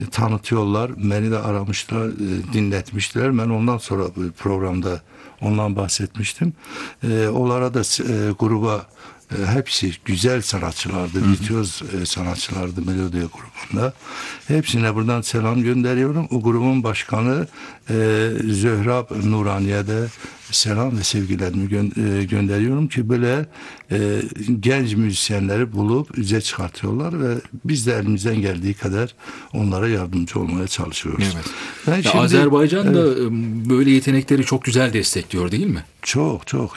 tanıtıyorlar. Beni de aramışlar, dinletmişler. Ben ondan sonra bu programda ondan bahsetmiştim. Onlara da gruba hepsi güzel sanatçılardı, virtüöz sanatçılardı Melodia grubunda. Hepsine buradan selam gönderiyorum. O grubun başkanı Zöhrab Nurani'ye de selam ve sevgilerimi gönderiyorum ki böyle genç müzisyenleri bulup üze çıkartıyorlar ve biz de elimizden geldiği kadar onlara yardımcı olmaya çalışıyoruz. Evet. Ben şimdi, Azerbaycan da böyle yetenekleri çok güzel destekliyor değil mi? çok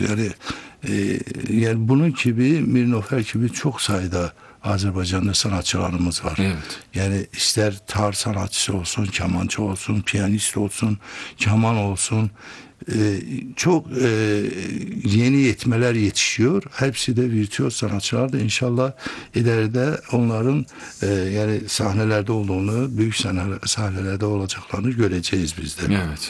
yani bunun gibi Mir Nofer gibi çok sayıda Azerbaycan'da sanatçılarımız var. Evet. Yani ister tar sanatçısı olsun, kemançı olsun, piyanist olsun, keman olsun, çok yeni yetmeler yetişiyor. Hepsi de virtüöz sanatçılar da inşallah ileride onların yani sahnelerde olduğunu, büyük sahnelerde olacaklarını göreceğiz biz de. Evet.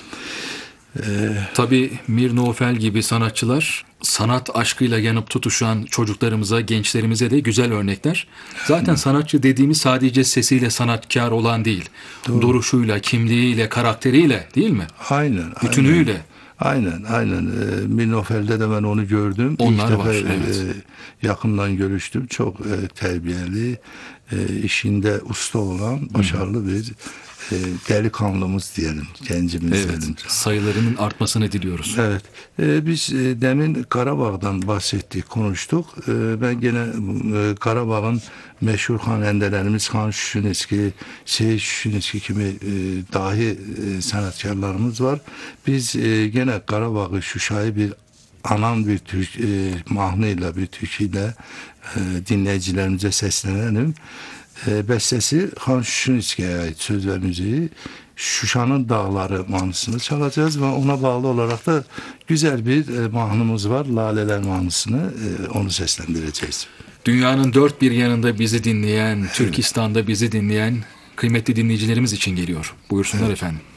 Tabii Mir Nofel gibi sanatçılar sanat aşkıyla yanıp tutuşan çocuklarımıza, gençlerimize de güzel örnekler. Zaten sanatçı dediğimiz sadece sesiyle sanatkar olan değil. Doğru. Duruşuyla, kimliğiyle, karakteriyle değil mi? Aynen. Bütünüyle. Aynen. Mir Nofel'de de ben onu gördüm. Onlar İlk var, defa evet. yakından görüştüm. Çok terbiyeli, işinde usta olan, başarılı bir delikanlımız diyelim, gencimiz diyelim. Evet, sayılarının artmasını diliyoruz. Evet. Biz demin Karabağ'dan bahsettik, konuştuk. Ben gene Karabağ'ın meşhur hanendelerimiz Han Şüşünski, Seyit Şüşünski gibi dahi sanatkarlarımız var. Biz gene Karabağ'ı, Şuşa'yı bir anan bir mahnıyla, bir türküyle dinleyicilerimize seslenelim. Bestesi Han Şüşünski'ye ait söz ve müziği. Şuşa'nın Dağları mahnısını çalacağız ve ona bağlı olarak da güzel bir mahnımız var. Laleler mahnısını onu seslendireceğiz. Dünyanın dört bir yanında bizi dinleyen, Türkistan'da bizi dinleyen kıymetli dinleyicilerimiz için geliyor. Buyursunlar efendim.